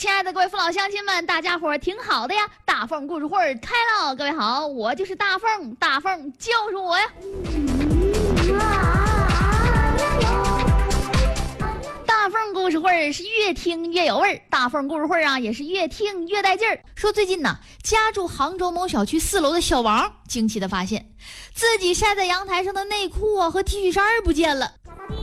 亲爱的各位父老乡亲们，大家伙挺好的呀！大凤故事会开了，各位好，我就是大凤，大凤就是我呀！大凤故事会是越听越有味儿，大凤故事会啊也是越听越带劲儿。说最近呢，家住杭州某小区4楼的小王惊奇的发现，自己晒在阳台上的内裤啊和 T 恤衫不见了。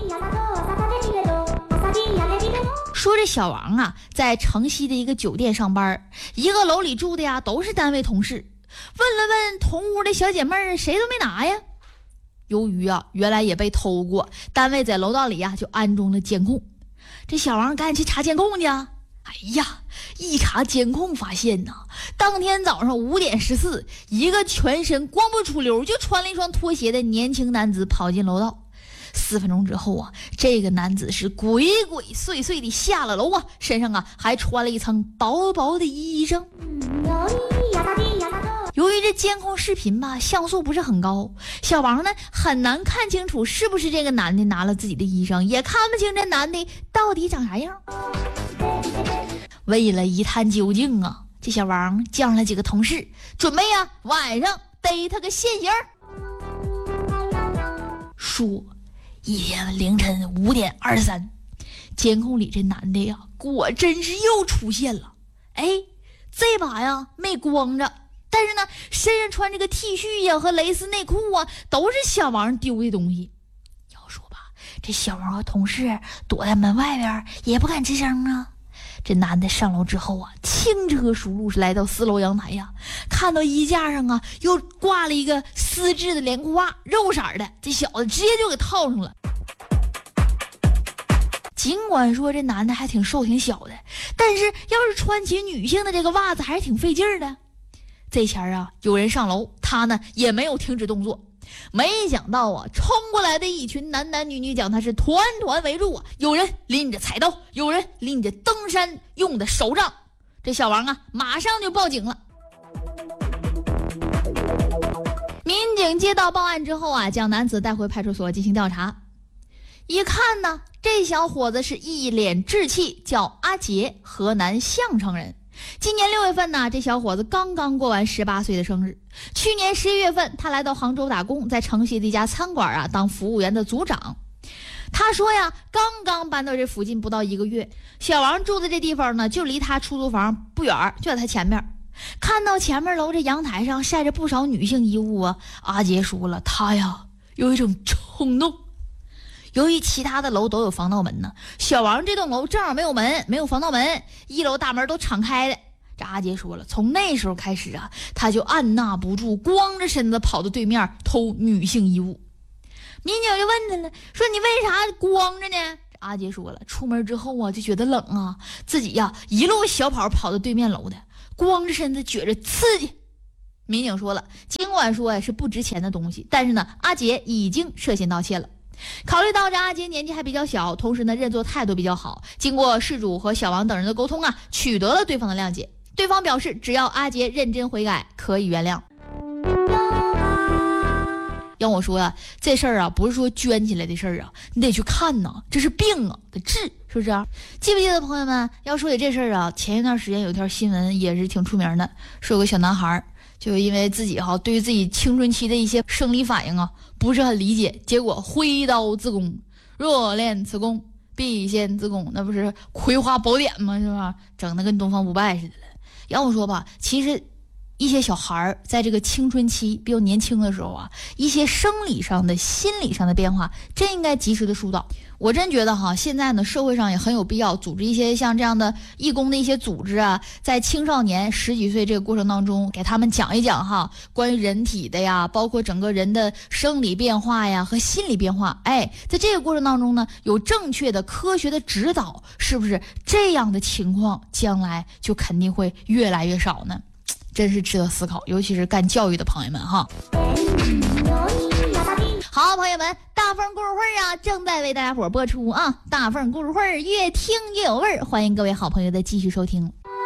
说这小王啊，在城西的一个酒店上班，一个楼里住的呀都是单位同事。问了问同屋的小姐妹儿，谁都没拿呀。由于啊原来也被偷过，单位在楼道里呀就安装了监控。这小王赶紧去查监控去。哎呀，一查监控发现呐，当天早上5点14，一个全身光不出溜就穿了一双拖鞋的年轻男子跑进楼道。4分钟之后啊，这个男子是鬼鬼祟祟地下了楼啊，身上啊还穿了一层薄薄的衣裳。由于这监控视频吧像素不是很高，小王呢很难看清楚是不是这个男的拿了自己的衣裳，也看不清这男的到底长啥样。为了一探究竟啊，这小王叫上了几个同事，准备啊晚上逮他个现行。说一天凌晨5点23，监控里这男的呀果真是又出现了。哎，这把呀没光着，但是呢身上穿这个 T 恤呀和蕾丝内裤啊都是小王丢的东西。要说吧，这小王和同事躲在门外边也不敢吱声啊。这男的上楼之后啊，轻车熟路是来到4楼阳台呀，看到衣架上啊又挂了一个丝质的连裤袜，肉色的，这小子直接就给套上了。尽管说这男的还挺瘦挺小的，但是要是穿起女性的这个袜子还是挺费劲儿的。这前啊有人上楼，他呢也没有停止动作。没想到啊，冲过来的一群男男女女将他是团团围住啊，有人拎着菜刀，有人拎着登山用的手杖。这小王啊马上就报警了。民警接到报案之后啊，将男子带回派出所进行调查。一看呢，这小伙子是一脸稚气，叫阿杰，河南项城人。今年6月份呢，这小伙子刚刚过完18岁的生日。去年11月份，他来到杭州打工，在城西的一家餐馆啊当服务员的组长。他说呀，刚刚搬到这附近不到1个月，小王住的这地方呢，就离他出租房不远，就在他前面。看到前面楼这阳台上晒着不少女性衣物啊，阿杰说了，他呀有一种冲动。由于其他的楼都有防盗门呢，小王这栋楼正好没有门，没有防盗门，1楼大门都敞开的。这阿杰说了，从那时候开始啊，他就按捺不住，光着身子跑到对面偷女性衣物。民警就问他了，说你为啥光着呢？阿杰说了，出门之后啊就觉得冷啊，自己呀一路小跑跑到对面楼的，光着身子觉着刺激。民警说了，尽管说是不值钱的东西，但是呢阿杰已经涉嫌盗窃了。考虑到这阿杰年纪还比较小，同时呢认错态度比较好，经过事主和小王等人的沟通啊，取得了对方的谅解。对方表示，只要阿杰认真悔改，可以原谅。要我说呀，这事儿啊不是说捐起来的事儿啊，你得去看呐，这是病啊，得治，是不是啊？记不记得朋友们，要说起这事儿啊，前一段时间有条新闻也是挺出名的，说有个小男孩就因为自己对于自己青春期的一些生理反应啊不是很理解，结果挥刀自宫。若练此功，必先自宫，那不是葵花宝典吗？是吧？整的跟东方不败似的了。要我说吧，其实一些小孩在这个青春期比较年轻的时候啊，一些生理上的心理上的变化真应该及时的疏导。我真觉得现在呢社会上也很有必要组织一些像这样的义工的一些组织啊，在青少年10几岁这个过程当中，给他们讲一讲关于人体的呀，包括整个人的生理变化呀和心理变化。在这个过程当中呢，有正确的科学的指导，是不是这样的情况将来就肯定会越来越少呢？真是值得思考，尤其是干教育的朋友们好，朋友们，大凤故事会啊正在为大家伙播出啊！大凤故事会越听越有味儿，欢迎各位好朋友的继续收听。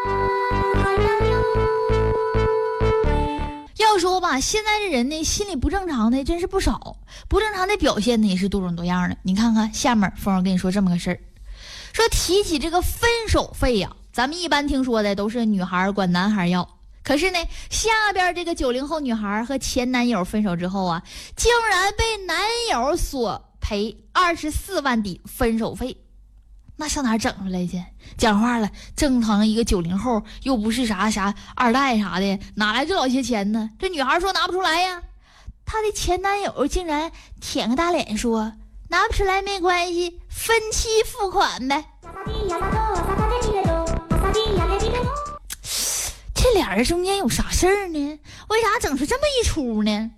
要说吧，现在这人呢心理不正常的真是不少，不正常的表现呢也是多种多样的。你看看下面凤儿跟你说这么个事儿，说提起这个分手费呀， 咱们一般听说的都是女孩管男孩要，可是呢，下边这个90后女孩和前男友分手之后啊，竟然被男友索赔24万的分手费。那上哪整出来去？讲话了，正常一个90后又不是啥二代啥的，哪来这老些钱呢？这女孩说拿不出来呀，她的前男友竟然舔个大脸说拿不出来没关系，分期付款呗。这俩人中间有啥事儿呢？为啥整出这么一出呢？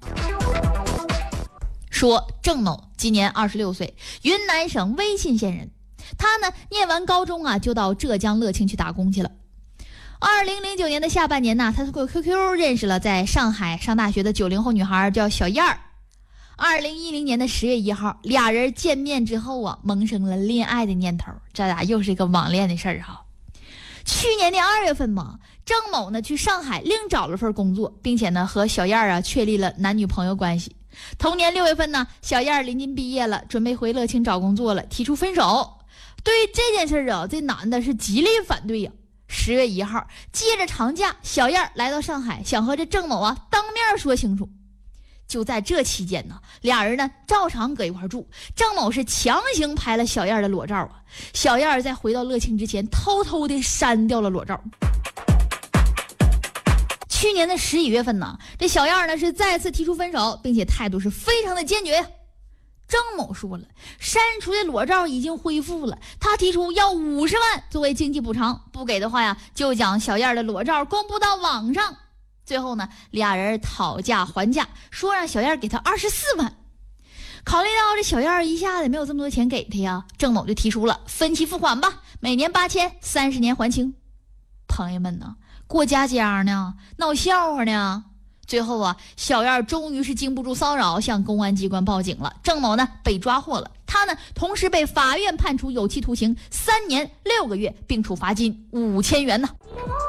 说郑某今年26岁，云南省威信县人。他呢念完高中啊，就到浙江乐清去打工去了。2009年的下半年呢，他通过 QQ 认识了在上海上大学的90后女孩，叫小燕儿。2010年的10月1号，俩人见面之后啊，萌生了恋爱的念头。这俩又是一个网恋的事儿哈。去年的2月份嘛，郑某呢去上海另找了份工作，并且呢和小燕儿啊确立了男女朋友关系。同年6月份呢，小燕儿临近毕业了，准备回乐清找工作了，提出分手。对于这件事啊，这男的是极力反对呀。10月1号，借着长假，小燕儿来到上海，想和这郑某啊当面说清楚。就在这期间呢，俩人呢照常搁一块住。郑某是强行拍了小燕儿的裸照啊，小燕儿在回到乐清之前，偷偷的删掉了裸照。去年的11月份呢，这小燕儿呢是再次提出分手，并且态度是非常的坚决呀。郑某说了，删除的裸照已经恢复了，他提出要50万作为经济补偿，不给的话呀，就将小燕的裸照公布到网上。最后呢，俩人讨价还价，说让小燕给他24万。考虑到这小燕一下子没有这么多钱给他呀，郑某就提出了分期付款吧，每年8000，30年还清。朋友们呢，过家家呢，闹笑话呢。最后啊，小燕终于是经不住骚扰，向公安机关报警了。郑某呢被抓获了，他呢同时被法院判处有期徒刑3年6个月，并处罚金5000元呢。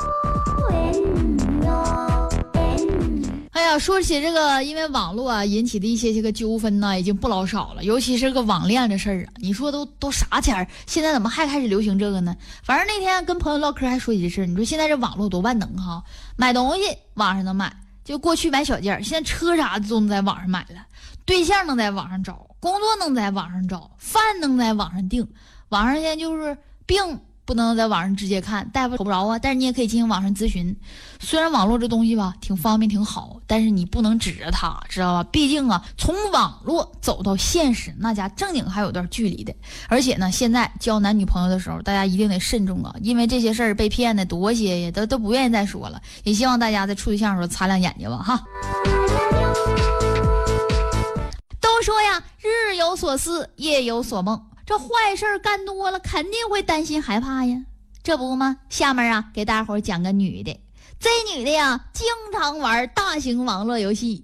哎呀，说起这个因为网络啊引起的一些这个纠纷呢，已经不老少了，尤其是个网恋的事儿啊，你说都啥钱儿，现在怎么还开始流行这个呢？反正那天跟朋友唠嗑还说起这事儿，你说现在这网络多万能哈，买东西网上能买。就过去买小件儿，现在车啥的都能在网上买了，对象能在网上找，工作能在网上找，饭能在网上订。网上现在就是病不能在网上直接看，大夫瞅不着啊，但是你也可以进行网上咨询。虽然网络这东西吧挺方便挺好，但是你不能指着它，知道吧？毕竟啊，从网络走到现实，那家正经还有段距离的。而且呢，现在交男女朋友的时候，大家一定得慎重啊，因为这些事儿被骗的多些呀，都不愿意再说了。也希望大家在处对象的时候擦亮眼睛吧，哈。都说呀，日有所思，夜有所梦。这坏事干多了，肯定会担心害怕呀。这不吗？下面啊，给大伙讲个女的。这女的呀，经常玩大型网络游戏，